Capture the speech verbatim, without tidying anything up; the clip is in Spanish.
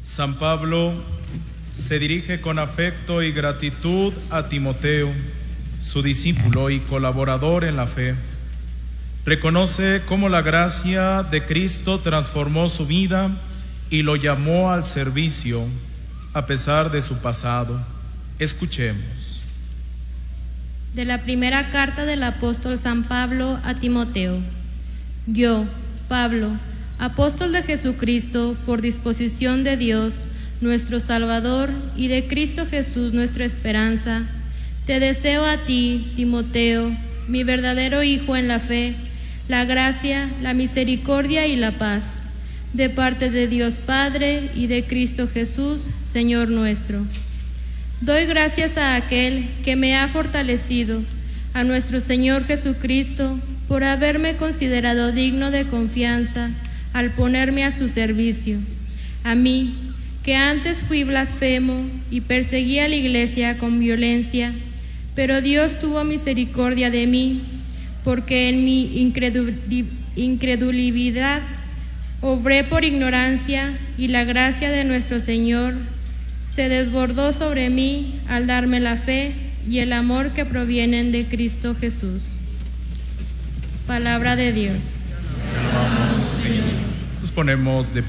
San Pablo se dirige con afecto y gratitud a Timoteo, su discípulo y colaborador en la fe. Reconoce cómo la gracia de Cristo transformó su vida y lo llamó al servicio a pesar de su pasado. Escuchemos. De la primera carta del apóstol San Pablo a Timoteo. Yo, Pablo, apóstol de Jesucristo, por disposición de Dios, nuestro Salvador, y de Cristo Jesús, nuestra esperanza, te deseo a ti, Timoteo, mi verdadero hijo en la fe, la gracia, la misericordia y la paz, de parte de Dios Padre y de Cristo Jesús, Señor nuestro. Doy gracias a aquel que me ha fortalecido, a nuestro Señor Jesucristo, por haberme considerado digno de confianza al ponerme a su servicio. A mí, que antes fui blasfemo y perseguía a la iglesia con violencia, pero Dios tuvo misericordia de mí, porque en mi incredulidad obré por ignorancia, y la gracia de nuestro Señor se desbordó sobre mí al darme la fe y el amor que provienen de Cristo Jesús. Palabra de Dios. Nos ponemos de